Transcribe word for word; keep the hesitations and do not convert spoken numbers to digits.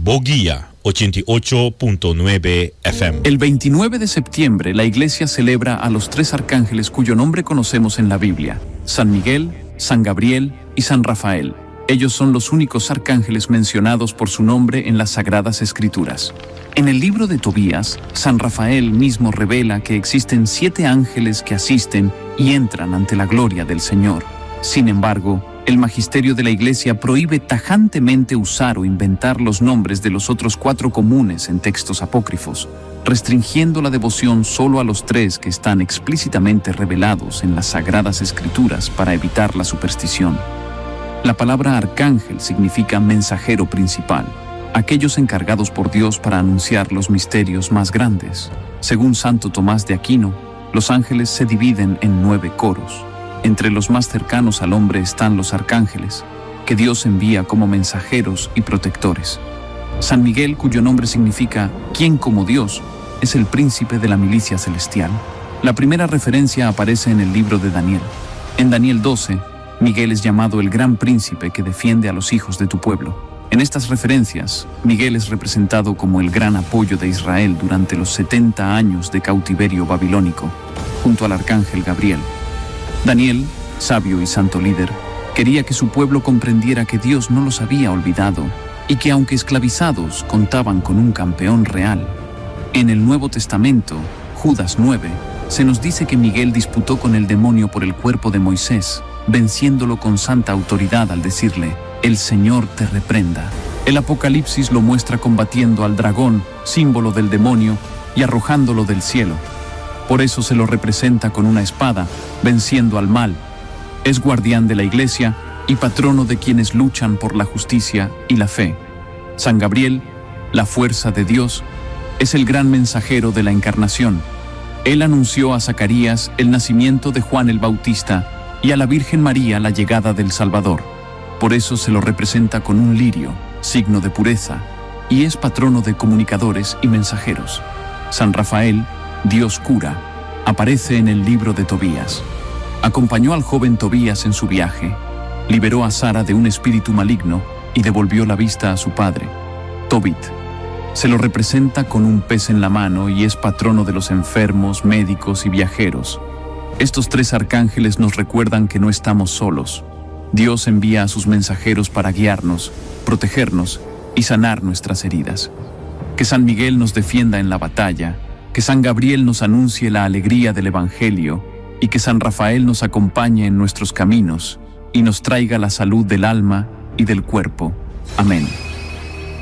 Boguía ochenta y ocho punto nueve F M. El veintinueve de septiembre, la Iglesia celebra a los tres arcángeles cuyo nombre conocemos en la Biblia: San Miguel, San Gabriel y San Rafael. Ellos son los únicos arcángeles mencionados por su nombre en las Sagradas Escrituras. En el libro de Tobías, San Rafael mismo revela que existen siete ángeles que asisten y entran ante la gloria del Señor. Sin embargo, el magisterio de la Iglesia prohíbe tajantemente usar o inventar los nombres de los otros cuatro comunes en textos apócrifos, restringiendo la devoción solo a los tres que están explícitamente revelados en las Sagradas Escrituras para evitar la superstición. La palabra arcángel significa mensajero principal, aquellos encargados por Dios para anunciar los misterios más grandes. Según Santo Tomás de Aquino, los ángeles se dividen en nueve coros. Entre los más cercanos al hombre están los arcángeles, que Dios envía como mensajeros y protectores. San Miguel, cuyo nombre significa «¿Quién como Dios?», es el príncipe de la milicia celestial. La primera referencia aparece en el libro de Daniel. En Daniel doce, Miguel es llamado el gran príncipe que defiende a los hijos de tu pueblo. En estas referencias, Miguel es representado como el gran apoyo de Israel durante los setenta años de cautiverio babilónico, junto al arcángel Gabriel. Daniel, sabio y santo líder, quería que su pueblo comprendiera que Dios no los había olvidado y que aunque esclavizados contaban con un campeón real. En el Nuevo Testamento, Judas nueve, se nos dice que Miguel disputó con el demonio por el cuerpo de Moisés, venciéndolo con santa autoridad al decirle: «El Señor te reprenda». El Apocalipsis lo muestra combatiendo al dragón, símbolo del demonio, y arrojándolo del cielo. Por eso se lo representa con una espada, venciendo al mal. Es guardián de la Iglesia y patrono de quienes luchan por la justicia y la fe. San Gabriel, la fuerza de Dios, es el gran mensajero de la Encarnación. Él anunció a Zacarías el nacimiento de Juan el Bautista y a la Virgen María la llegada del Salvador. Por eso se lo representa con un lirio, signo de pureza, y es patrono de comunicadores y mensajeros. San Rafael, Dios cura, aparece en el libro de Tobías. Acompañó al joven Tobías en su viaje, liberó a Sara de un espíritu maligno y devolvió la vista a su padre, Tobit. Se lo representa con un pez en la mano y es patrono de los enfermos, médicos y viajeros. Estos tres arcángeles nos recuerdan que no estamos solos. Dios envía a sus mensajeros para guiarnos, protegernos y sanar nuestras heridas. Que San Miguel nos defienda en la batalla, que San Gabriel nos anuncie la alegría del Evangelio y que San Rafael nos acompañe en nuestros caminos y nos traiga la salud del alma y del cuerpo. Amén.